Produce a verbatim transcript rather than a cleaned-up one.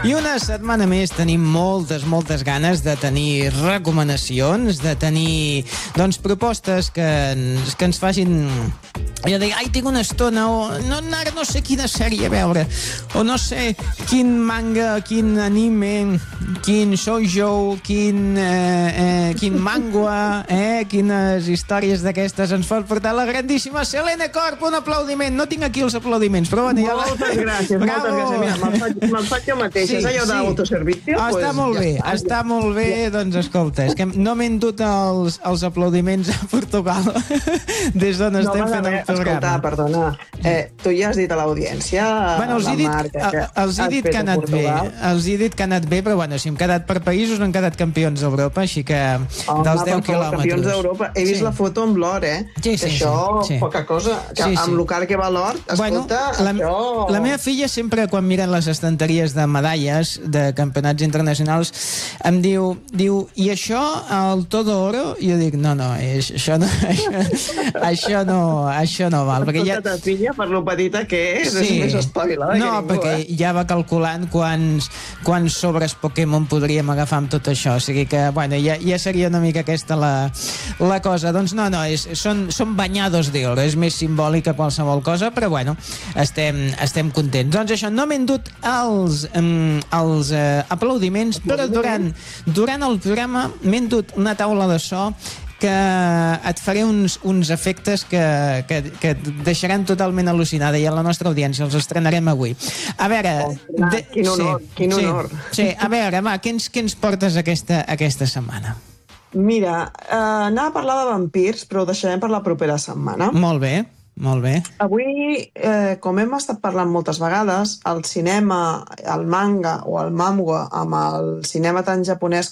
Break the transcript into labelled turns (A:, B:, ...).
A: I una setmana més tenim moltes, moltes ganes de tenir recomanacions, de tenir, doncs, propostes que ens, que ens facin... Jo dic, ai, tinc una estona, o no, ara no sé quina sèrie veure, o no sé quin manga, quin anime, quin shoujo, quin, eh, eh, quin mangua, eh, quines històries d'aquestes ens pot portar la grandíssima Selene Corp. Un aplaudiment. No tinc aquí els aplaudiments, però bueno... Ja...
B: Moltes gràcies,
A: Bravo.
B: moltes gràcies. Mira, me'n faig, me'n faig jo mateix. Sí, és allò sí. d'autoservicio?
A: Ah,
B: pues,
A: està molt
B: ja
A: bé,
B: està.
A: està molt bé. Ja. Doncs escolta, és que no m'he endut els, els aplaudiments a Portugal des d'on no, estem fent el programa.
B: Escolta, perdona, eh, tu ja has dit a l'audiència,
A: bueno, els
B: la
A: he dit,
B: Marta, que
A: els he dit que ha anat bé, els he dit que ha anat bé, però bueno, si hem quedat per països no hem quedat campions d'Europa, així que
B: Home,
A: dels deu
B: favor,
A: quilòmetres.
B: Campions d'Europa. He vist sí. la foto amb l'or, eh?
A: Sí, sí,
B: això,
A: sí, sí.
B: poca cosa. Que
A: Sí, sí.
B: amb el car que va l'or, escolta,
A: bueno, la,
B: això...
A: La meva filla sempre, quan miren les estanteries de medalles de campionats internacionals, em diu, diu i això, el Todo Oro? I jo dic, no, no, és, això no, això, això no, això no val. Perquè ja...
B: Ta filla, per lo petita que és, sí. és més espavila
A: no,
B: que ningú,
A: perquè
B: eh?
A: ja va calculant quants, quants sobres Pokémon podríem agafar amb tot això, o sigui que, bueno, ja, ja seria una mica aquesta la, la cosa. Doncs no, no, és, són, són banyados d'oro, és més simbòlic que qualsevol cosa, però bueno, estem, estem contents. Doncs això, no m'he endut els, um, els uh, aplaudiments, però durant, durant el programa m'he endut una taula de so que et faré uns, uns efectes que, que, que et deixaran totalment al·lucinada, i a la nostra audiència els estrenarem avui. A veure...
B: Oh, de... Quin honor, sí, quin honor.
A: Sí, sí, a veure, va, què ens, què ens portes aquesta, aquesta setmana?
B: Mira, eh, anava a parlar de vampirs, però ho deixarem per la propera setmana.
A: Molt bé. Molt bé.
B: Avui, eh, com hem estat parlant moltes vegades, el cinema, el manga o el manga amb el cinema tan japonès